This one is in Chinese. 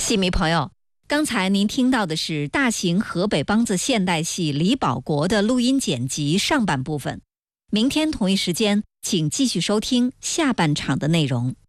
戏迷朋友，刚才您听到的是大型河北梆子现代戏李保国的录音剪辑上半部分。明天同一时间，请继续收听下半场的内容。